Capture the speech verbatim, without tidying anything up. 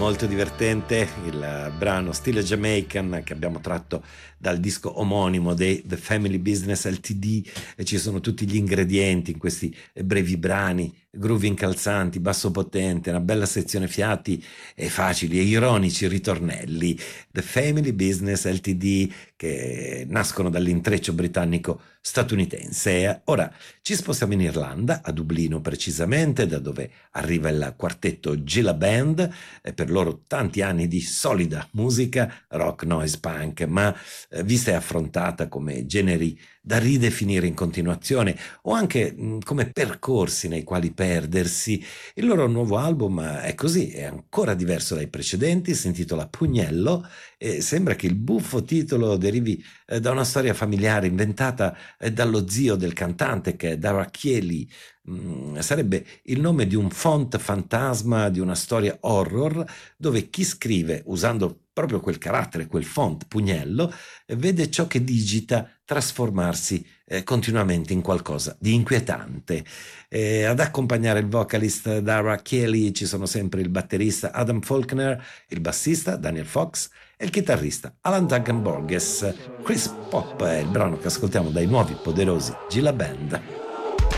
molto divertente il brano stile Jamaican che abbiamo tratto dal disco omonimo dei The Family Business Ltd, e ci sono tutti gli ingredienti in questi brevi brani, groove incalzanti, basso potente, una bella sezione fiati e facili e ironici ritornelli. The Family Business Ltd, che nascono dall'intreccio britannico statunitense. Ora ci spostiamo in Irlanda, a Dublino precisamente, da dove arriva il quartetto Gila Band, e per loro tanti anni di solida musica rock, noise, punk, ma eh, vista e affrontata come generi da ridefinire in continuazione o anche mh, come percorsi nei quali perdersi. Il loro nuovo album è così, è ancora diverso dai precedenti, si intitola Pugnello e sembra che il buffo titolo derivi eh, da una storia familiare inventata eh, dallo zio del cantante, che è Dara Chieli. Mm, sarebbe il nome di un font fantasma di una storia horror dove chi scrive usando proprio quel carattere, quel font pugnello, eh, vede ciò che digita trasformarsi eh, continuamente in qualcosa di inquietante. Eh, ad accompagnare il vocalist Dara Chieli ci sono sempre il batterista Adam Faulkner, il bassista Daniel Fox e il chitarrista Alan Duncan Borges. Chris Pop è il brano che ascoltiamo dai nuovi poderosi Gila Band.